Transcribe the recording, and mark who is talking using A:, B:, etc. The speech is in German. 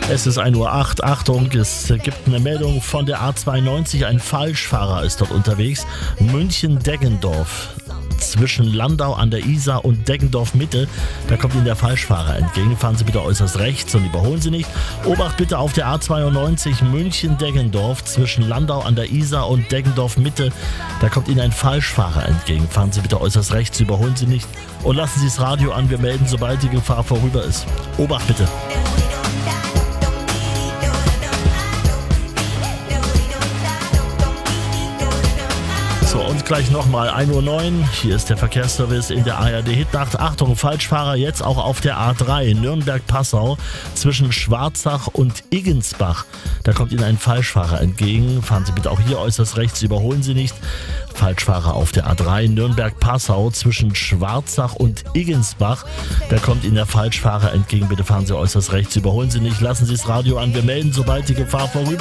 A: Es ist 1:08 Uhr. Achtung, es gibt eine Meldung von der A92. Ein Falschfahrer ist dort unterwegs. München-Deggendorf. Zwischen Landau an der Isar und Deggendorf Mitte. Da kommt Ihnen der Falschfahrer entgegen. Fahren Sie bitte äußerst rechts und überholen Sie nicht. Obacht bitte auf der A92 München-Deggendorf zwischen Landau an der Isar und Deggendorf Mitte. Da kommt Ihnen ein Falschfahrer entgegen. Fahren Sie bitte äußerst rechts, überholen Sie nicht. Und lassen Sie das Radio an. Wir melden, sobald die Gefahr vorüber ist. Obacht bitte. So, und gleich nochmal 1:09 Uhr. Hier ist der Verkehrsservice in der ARD Hitnacht. Achtung, Falschfahrer jetzt auch auf der A3 Nürnberg-Passau zwischen Schwarzach und Iggensbach. Da kommt Ihnen ein Falschfahrer entgegen. Fahren Sie bitte auch hier äußerst rechts, überholen Sie nicht. Falschfahrer auf der A3 Nürnberg-Passau zwischen Schwarzach und Iggensbach. Da kommt Ihnen der Falschfahrer entgegen. Bitte fahren Sie äußerst rechts, überholen Sie nicht. Lassen Sie das Radio an. Wir melden, sobald die Gefahr vorüber ist.